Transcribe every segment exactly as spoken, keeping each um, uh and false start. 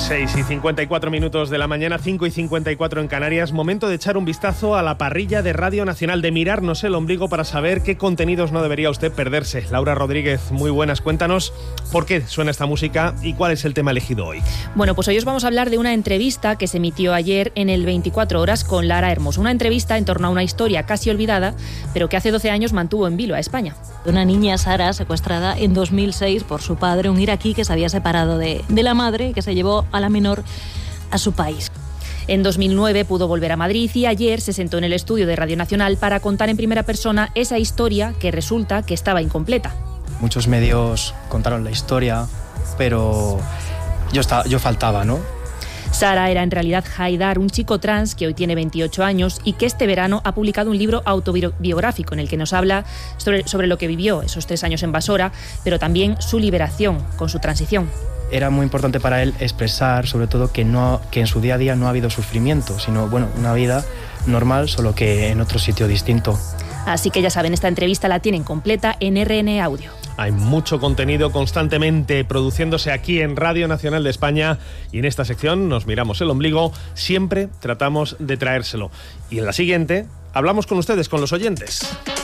seis y cincuenta y cuatro minutos de la mañana, cinco y cincuenta y cuatro en Canarias. Momento de echar un vistazo a la parrilla de Radio Nacional, de mirarnos el ombligo para saber qué contenidos no debería usted perderse. Laura Rodríguez, muy buenas. Cuéntanos por qué suena esta música y cuál es el tema elegido hoy. Bueno, pues hoy os vamos a hablar de una entrevista que se emitió ayer en el veinticuatro horas con Lara Hermos. Una entrevista en torno a una historia casi olvidada, pero que hace doce años mantuvo en vilo a España. Una niña, Sara, secuestrada en dos mil seis por su padre, un iraquí que se había separado de, de la madre, que se llevó a la menor a su país. En dos mil nueve pudo volver a Madrid y ayer se sentó en el estudio de Radio Nacional para contar en primera persona esa historia que resulta que estaba incompleta. Muchos medios contaron la historia, pero yo, estaba, yo faltaba, ¿no? Sara era en realidad Haidar, un chico trans que hoy tiene veintiocho años y que este verano ha publicado un libro autobiográfico en el que nos habla sobre, sobre lo que vivió esos tres años en Basora, pero también su liberación con su transición. Era muy importante para él expresar, sobre todo, que, no, que en su día a día no ha habido sufrimiento, sino bueno, una vida normal, solo que en otro sitio distinto. Así que ya saben, esta entrevista la tienen completa en R N Audio. Hay mucho contenido constantemente produciéndose aquí en Radio Nacional de España y en esta sección nos miramos el ombligo, siempre tratamos de traérselo. Y en la siguiente hablamos con ustedes, con los oyentes.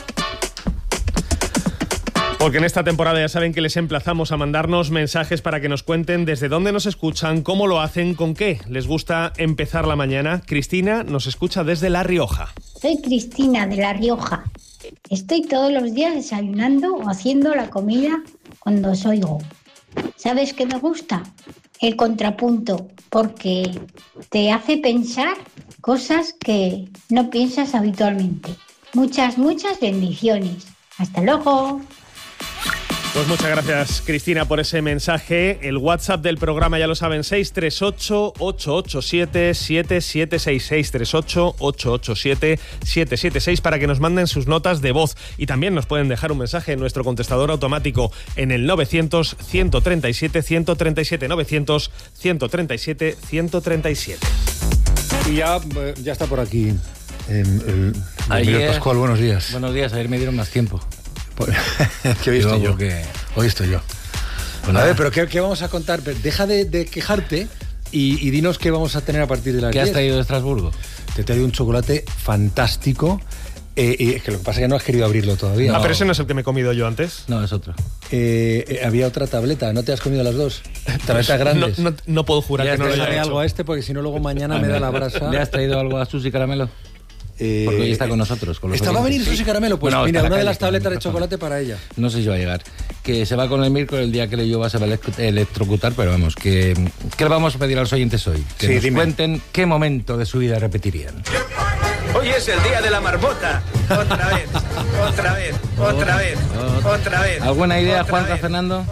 Porque en esta temporada ya saben que les emplazamos a mandarnos mensajes para que nos cuenten desde dónde nos escuchan, cómo lo hacen, con qué les gusta empezar la mañana. Cristina nos escucha desde La Rioja. Soy Cristina de La Rioja. Estoy todos los días desayunando o haciendo la comida cuando os oigo. ¿Sabes qué me gusta? El contrapunto, porque te hace pensar cosas que no piensas habitualmente. Muchas, muchas bendiciones. ¡Hasta luego! Pues muchas gracias, Cristina, por ese mensaje. El WhatsApp del programa, ya lo saben, seis tres ocho, ocho ocho siete, siete siete seis, seis tres ocho, ocho ocho siete, siete siete seis, para que nos manden sus notas de voz. Y también nos pueden dejar un mensaje en nuestro contestador automático en el novecientos, ciento treinta y siete, ciento treinta y siete, novecientos, ciento treinta y siete, ciento treinta y siete. Y ya, ya está por aquí el, el ayer, Pascual, buenos días. Buenos días, ayer me dieron más tiempo. ¿Qué he visto yo? Que... Hoy estoy yo. Pues a ver, pero ¿qué, qué vamos a contar? Deja de, de quejarte y, y dinos qué vamos a tener a partir de las diez. ¿Qué has traído de Estrasburgo? Te he traído un chocolate fantástico. Eh, y es que lo que pasa es que no has querido abrirlo todavía. Ah, no. Pero ese no es el que me he comido yo antes. No, es otro. Eh, eh, había otra tableta, ¿no te has comido las dos? Tabletas grandes. No, no, no puedo jurar que no lo haya hecho. Algo a este porque si no luego mañana me da la brasa. ¿Le has traído algo a Susi Caramelo? Eh, Porque hoy está con nosotros. Con los ¿Esta va a venir Susi Caramelo? Pues bueno, mira, una de las calle, tabletas de chocolate para ella. No sé si va a llegar. Que se va con el Mirko el día que le lleva, se va a electrocutar, pero vamos, que ¿qué le vamos a pedir a los oyentes hoy? Que sí, nos dime. cuenten qué momento de su vida repetirían. Hoy es el día de la marmota. Otra vez, otra vez, otra vez, otra vez. ¿Alguna idea, Juan Juanca, Fernando?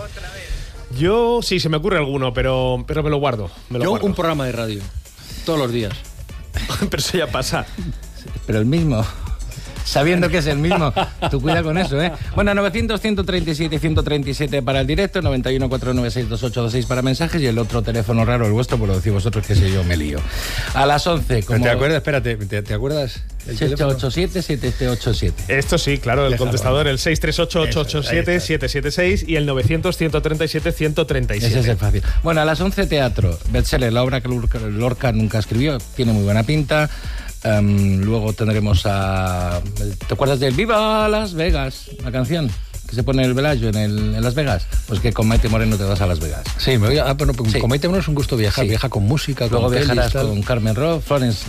Yo sí, se me ocurre alguno, pero, pero me lo guardo. Me lo Yo guardo. un programa de radio, todos los días. Pero eso ya pasa. Pero el mismo. Sabiendo que es el mismo. Tú cuida con eso, ¿eh? Bueno, novecientos, ciento treinta y siete, ciento treinta y siete para el directo, noventa y uno, cuatrocientos noventa y seis, veintiocho veintiséis para mensajes y el otro teléfono raro, el vuestro, pues lo decís vosotros, que sé yo, me lío. A las once, como... ¿Te acuerdas? Espérate, ¿te, te acuerdas? siete ocho siete, siete ocho siete. Esto sí, claro, el Déjalo. contestador, el seis tres ocho, ocho ocho siete, siete siete seis y el novecientos, ciento treinta y siete, ciento treinta y siete. Ese es el fácil. Bueno, a las once, teatro. Bestseller, la obra que Lorca, Lorca nunca escribió, tiene muy buena pinta. Um, luego tendremos a... ¿Te acuerdas del Viva Las Vegas? La canción que se pone en el Bellagio en, el, en Las Vegas. Pues que con Maite Moreno te vas a Las Vegas. Sí, me voy a, ah, bueno, Sí. Con Maite Moreno es un gusto viajar. Sí. Viaja con música, Luego con viajarás pelis, con Carmen Roth, Florence